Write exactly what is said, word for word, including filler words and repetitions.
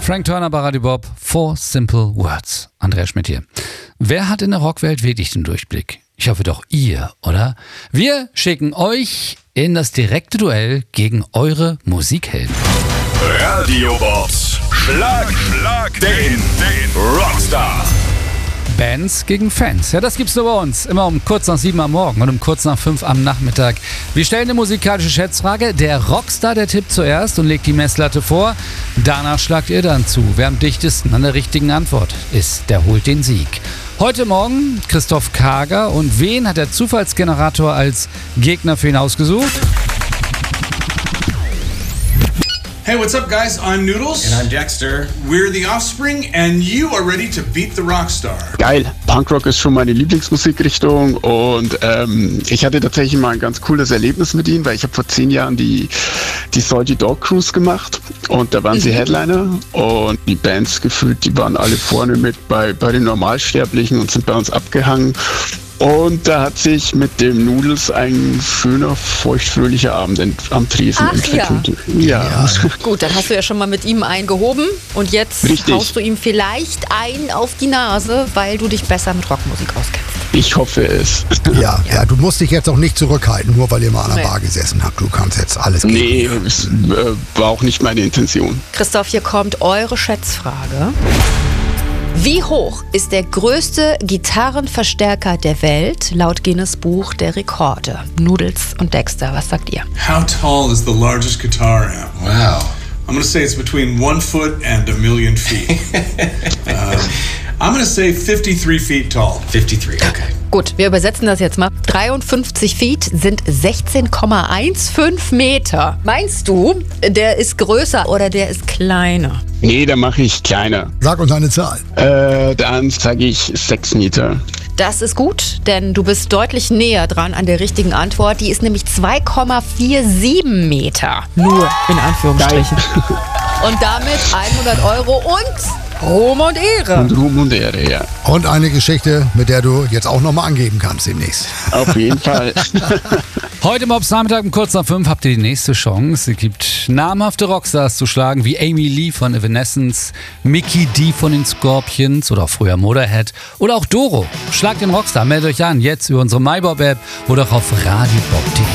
Frank Turner bei Radio Bob, Four Simple Words. Andreas Schmidt hier. Wer hat in der Rockwelt wirklich den Durchblick? Ich hoffe doch ihr, oder? Wir schicken euch in das direkte Duell gegen eure Musikhelden. Radio Bobs Schlagschlag den, den Rockstar. Bands gegen Fans. Ja, das gibt's nur bei uns. Immer um kurz nach sieben am Morgen und um kurz nach fünf am Nachmittag. Wir stellen eine musikalische Schätzfrage. Der Rockstar, der tippt zuerst und legt die Messlatte vor. Danach schlagt ihr dann zu. Wer am dichtesten an der richtigen Antwort ist, der holt den Sieg. Heute Morgen Christoph Kager. Und wen hat der Zufallsgenerator als Gegner für ihn ausgesucht? Hey, what's up, guys? I'm Noodles. And I'm Dexter. We're the Offspring, and you are ready to beat the Rockstar. Geil. Punkrock ist schon meine Lieblingsmusikrichtung und ähm, ich hatte tatsächlich mal ein ganz cooles Erlebnis mit ihnen, weil ich habe vor zehn Jahren die, die Salty Dog Cruise gemacht und da waren sie Headliner und die Bands gefühlt, die waren alle vorne mit bei, bei den Normalsterblichen und sind bei uns abgehangen. Und da hat sich mit dem Noodles ein schöner, feuchtfröhlicher Abend ent- am Tresen Ach, entwickelt. Ja. Ja. Gut, dann hast du ja schon mal mit ihm einen gehoben und jetzt Richtig. haust du ihm vielleicht einen auf die Nase, weil du dich besser mit Rockmusik auskennst. Ich hoffe es. Ja, ja, du musst dich jetzt auch nicht zurückhalten, nur weil ihr mal an der Nee. Bar gesessen habt. Du kannst jetzt alles geben. Nee, es äh, war auch nicht meine Intention. Christoph, hier kommt eure Schätzfrage. Wie hoch ist der größte Gitarrenverstärker der Welt laut Guinness Buch der Rekorde? Noodles und Dexter, was sagt ihr? How tall is the largest guitar amp? Wow. I'm gonna say it's between one foot and a million feet. um, I'm gonna say fifty-three feet tall. fifty-three, okay. Gut, wir übersetzen das jetzt mal. dreiundfünfzig Feet sind sechzehn Komma fünfzehn Meter. Meinst du, der ist größer oder der ist kleiner? Nee, da mache ich kleiner. Sag uns eine Zahl. Äh, dann sage ich sechs Meter. Das ist gut, denn du bist deutlich näher dran an der richtigen Antwort. Die ist nämlich zwei Komma siebenundvierzig Meter. Nur in Anführungsstrichen. Und damit hundert Euro und Ruhm und Ehre. Und Ruhm und Ehre, ja. Und eine Geschichte, mit der du jetzt auch nochmal angeben kannst demnächst. Auf jeden Fall. Heute Bobs Nachmittag um kurz nach fünf habt ihr die nächste Chance. Es gibt namhafte Rockstars zu schlagen, wie Amy Lee von Evanescence, Mickey D von den Scorpions oder auch früher Motorhead oder auch Doro. Schlagt den Rockstar, meldet euch an, jetzt über unsere MyBob-App oder auch auf radiobob punkt de.